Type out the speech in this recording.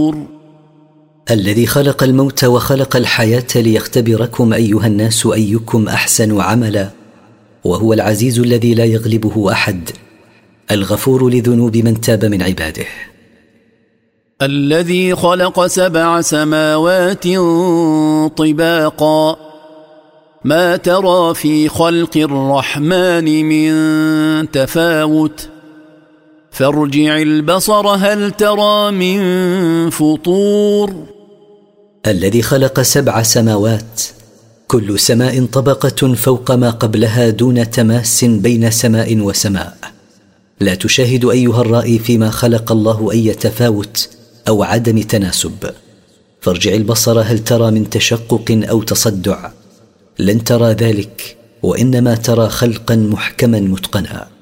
الذي خلق الموت وخلق الحياة ليختبركم أيها الناس أيكم أحسن عملا، وهو العزيز الذي لا يغلبه أحد، الغفور لذنوب من تاب من عباده. الذي خلق 7 سماوات طباقا ما ترى في خلق الرحمن من تفاوت فارجع البصر هل ترى من فطور. الذي خلق 7 سماوات، كل سماء طبقة فوق ما قبلها دون تماس بين سماء وسماء، لا تشاهد أيها الرائي فيما خلق الله أي تفاوت أو عدم تناسب. فارجع البصر هل ترى من تشقق أو تصدع، لن ترى ذلك، وإنما ترى خلقا محكما متقنا.